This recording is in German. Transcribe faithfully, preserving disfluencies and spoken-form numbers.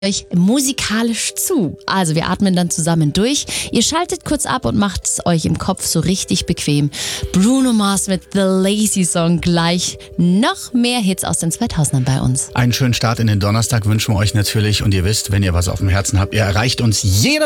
euch musikalisch zu. Also wir atmen dann zusammen durch. Ihr schaltet kurz ab und macht es euch im Kopf so richtig bequem. Bruno Mars mit The Lazy Song gleich. Noch mehr Hits aus den zweitausendern bei uns. Einen schönen Start in den Donnerstag wünschen wir euch natürlich. Und ihr wisst, wenn ihr was auf dem Herzen habt, ihr erreicht uns jeder